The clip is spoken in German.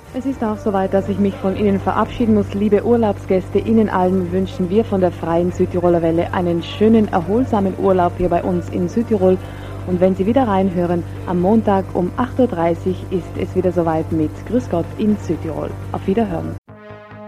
Es ist auch soweit, dass ich mich von Ihnen verabschieden muss. Liebe Urlaubsgäste, Ihnen allen wünschen wir von der Freien Südtiroler Welle einen schönen, erholsamen Urlaub hier bei uns in Südtirol. Und wenn Sie wieder reinhören, am Montag um 8:30 Uhr ist es wieder soweit mit Grüß Gott in Südtirol. Auf Wiederhören.